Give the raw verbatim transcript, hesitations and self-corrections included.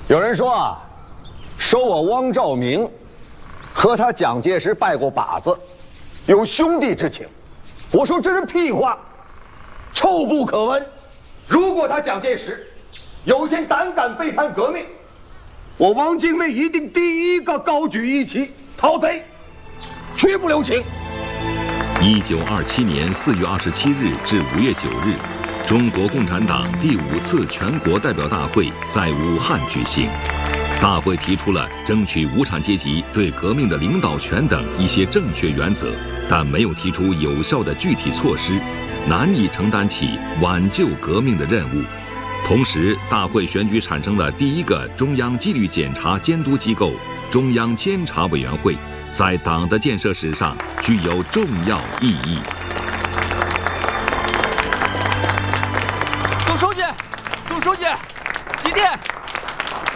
有人说啊，说我汪兆铭和他蒋介石拜过把子，有兄弟之情。我说这是屁话，臭不可闻。如果他蒋介石有一天胆敢背叛革命，我汪精卫一定第一个高举义旗讨贼，绝不留情。 一九二七年四月二十七日至五月九日，中国共产党第五次全国代表大会在武汉举行。大会提出了争取无产阶级对革命的领导权等一些正确原则，但没有提出有效的具体措施，难以承担起挽救革命的任务。同时，大会选举产生了第一个中央纪律检查监督机构——中央监察委员会，在党的建设史上具有重要意义。